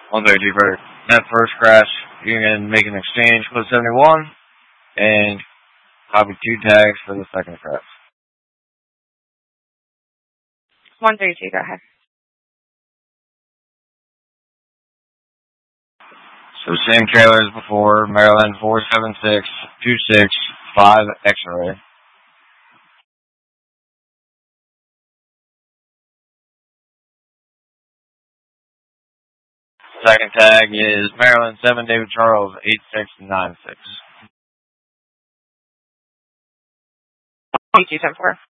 132 for that first crash. You can make an exchange with 71 and copy 2 tags for the second crash. 132, go ahead. So same trailer as before, Maryland 476-265 X-ray. Second tag is Maryland 7 David Charles 8696. 2274.